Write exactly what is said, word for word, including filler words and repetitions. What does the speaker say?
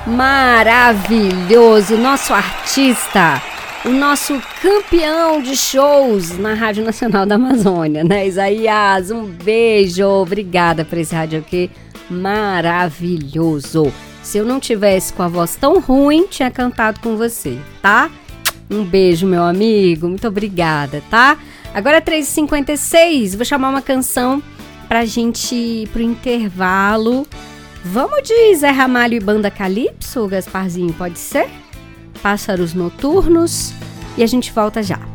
Maravilhoso, nosso artista, o nosso campeão de shows na Rádio Nacional da Amazônia, né, Isaías? Um beijo, obrigada por esse radioquê maravilhoso. Se eu não tivesse com a voz tão ruim, tinha cantado com você, tá? Um beijo, meu amigo, muito obrigada, tá? Agora é três e cinquenta e seis, vou chamar uma canção pra gente ir pro intervalo. Vamos de Zé Ramalho e Banda Calypso, Gasparzinho, pode ser? Pássaros Noturnos, e a gente volta já.